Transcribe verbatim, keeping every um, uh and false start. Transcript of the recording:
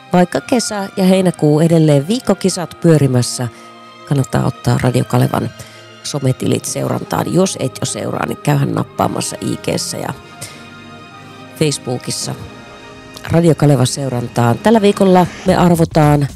vaikka kesä ja heinäkuu edelleen viikkokisat pyörimässä, kannattaa ottaa Radio Kalevan sometilit seurantaan. Jos et jo seuraa, niin käyhän nappaamassa I G:ssä ja Facebookissa Radio Kaleva seurantaan. Tällä viikolla me arvotaan